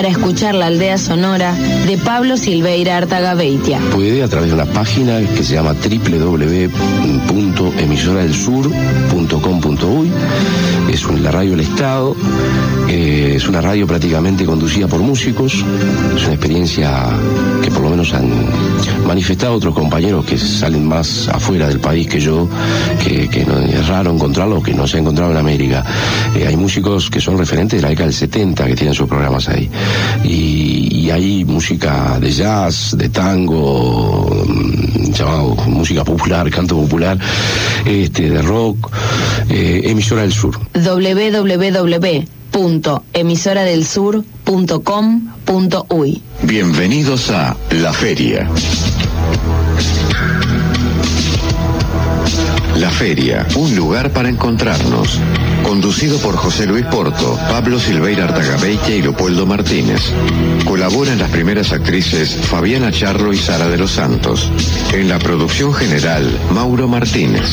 para escuchar la aldea sonora de Pablo Silveira Artagabeitia. Puede a través de una página que se llama www.emisoradelsur.com.uy. Es la radio del Estado, es una radio prácticamente conducida por músicos. Es una experiencia que por lo menos han manifestado otros compañeros que salen más afuera del país que yo, que no, es raro encontrarlo, que no se ha encontrado en América. Hay músicos que son referentes de la década del 70 que tienen sus programas ahí. Y hay música de jazz, de tango, llamado música popular, canto popular, de rock, Emisora del Sur. www.emisoradelsur.com.uy. Bienvenidos a La Feria. La Feria, un lugar para encontrarnos. Conducido por José Luis Porto, Pablo Silveira Artagabeitia y Leopoldo Martínez. Colaboran las primeras actrices Fabiana Charlo y Sara de los Santos. En la producción general, Mauro Martínez.